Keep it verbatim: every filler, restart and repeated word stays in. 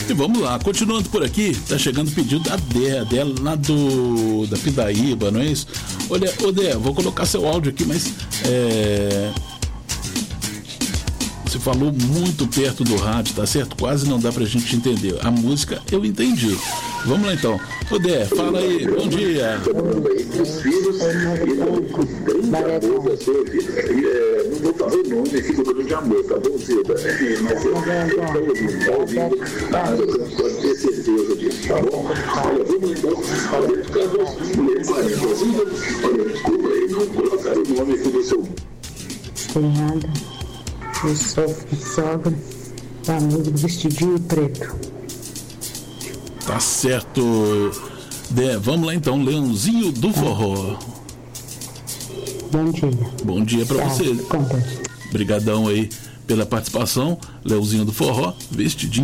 E vamos lá, continuando por aqui, tá chegando o pedido da Dé, Dé lá do da Pindaíba, não é isso? Olha, ô Dé, vou colocar seu áudio aqui, mas é... você falou muito perto do rádio, tá certo? Quase não dá pra gente entender. A música eu entendi. Vamos lá então. Ô Dé, fala aí, bom dia. Os filhos, não vou fazer o nome aqui do de amor, tá bom, Zilda? Mas eu estou ouvindo, tá ouvindo? Ah, eu pode ter certeza disso, tá bom? Olha, vamos então, olha, por causa das mulheres quarenta, Zilda, olha, desculpa aí, não colocar o nome aqui do seu. Tem nada. Eu sou sogra da amiga do vestidinho preto. Tá certo, Dé. Vamos lá então, Leãozinho do Forró. Bom dia. Bom dia pra você. Obrigadão aí pela participação, Leãozinho do Forró, vestidinho